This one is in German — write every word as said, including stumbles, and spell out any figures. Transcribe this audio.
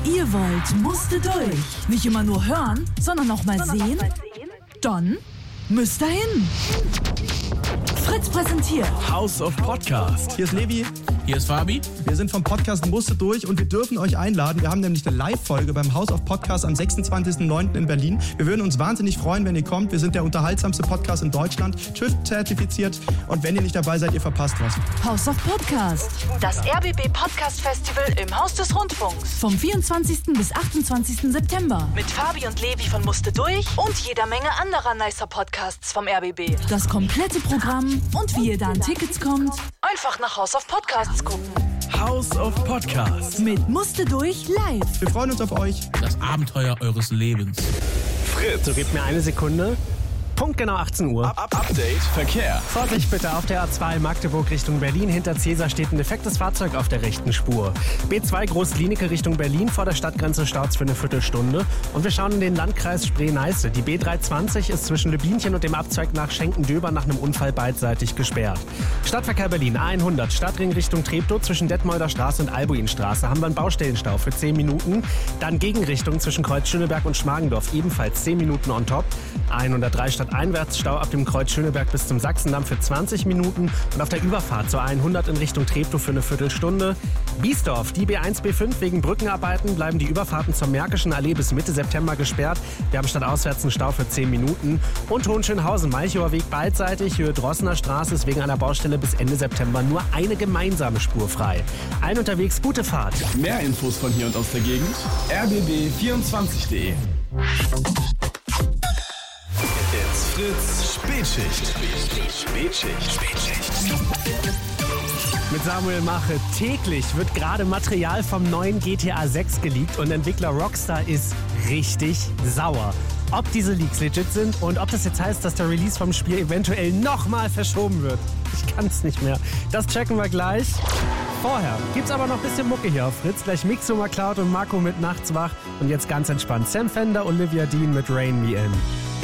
ihr wollt, musste durch. Nicht immer nur hören, sondern auch mal sehen? Dann müsst ihr hin. Fritz präsentiert House of Podcast. Hier ist Levi. Hier ist Fabi. Wir sind vom Podcast Musste durch und wir dürfen euch einladen. Wir haben nämlich eine Live-Folge beim House of Podcast am sechsundzwanzigsten neunten in Berlin. Wir würden uns wahnsinnig freuen, wenn ihr kommt. Wir sind der unterhaltsamste Podcast in Deutschland, T Ü F-zertifiziert. Und wenn ihr nicht dabei seid, ihr verpasst was. House of Podcast. Das R B B Podcast Festival im Haus des Rundfunks. Vom vierundzwanzigsten bis achtundzwanzigsten September. Mit Fabi und Levi von Musste durch und jeder Menge anderer nicer Podcasts vom R B B. Das komplette Programm und wie ihr da an Tickets kommt. Einfach nach House of Podcasts gucken. House of Podcast. Mit Musste durch live. Wir freuen uns auf euch. Das Abenteuer eures Lebens. Fritz. So, gebt mir eine Sekunde. Punkt genau achtzehn Uhr. Up, up, Update Verkehr. Vorsicht bitte auf der A zwei Magdeburg Richtung Berlin. Hinter Cäsar steht ein defektes Fahrzeug auf der rechten Spur. B zwei Groß-Glienicke Richtung Berlin. Vor der Stadtgrenze staut's für eine Viertelstunde. Und wir schauen in den Landkreis Spree-Neiße. Die B dreihundertzwanzig ist zwischen Lübinchen und dem Abzweig nach Schenken-Döbern nach einem Unfall beidseitig gesperrt. Stadtverkehr Berlin A hundert. Stadtring Richtung Treptow zwischen Detmolder Straße und Albuinstraße haben wir einen Baustellenstau für zehn Minuten. Dann Gegenrichtung zwischen Kreuz Schöneberg und Schmargendorf ebenfalls zehn Minuten on top. A hundertdrei stadteinwärts Stau ab dem Kreuz Schöneberg bis zum Sachsendamm für zwanzig Minuten und auf der Überfahrt zur A hundert in Richtung Treptow für eine Viertelstunde. Biesdorf, die B eins B fünf wegen Brückenarbeiten bleiben die Überfahrten zur Märkischen Allee bis Mitte September gesperrt. Wir haben stadtauswärts einen Stau für zehn Minuten. Und Hohenschönhausen, Malchower Weg beidseitig, Höhe Drossener Straße ist wegen einer Baustelle bis Ende September nur eine gemeinsame Spur frei. Allen unterwegs gute Fahrt. Mehr Infos von hier und aus der Gegend. R B B vierundzwanzig punkt de. It's Fritz Spätschicht. Spätschicht. Spätschicht. Mit Samuel Mache. Täglich wird gerade Material vom neuen G T A sechs geleakt und Entwickler Rockstar ist richtig sauer. Ob diese Leaks legit sind und ob das jetzt heißt, dass der Release vom Spiel eventuell nochmal verschoben wird. Ich kann's nicht mehr. Das checken wir gleich. Vorher gibt's aber noch ein bisschen Mucke hier auf Fritz. Gleich Mixo McCloud und Marco mit Nachts wach. Und jetzt ganz entspannt Sam Fender, Olivia Dean mit Rain Me In.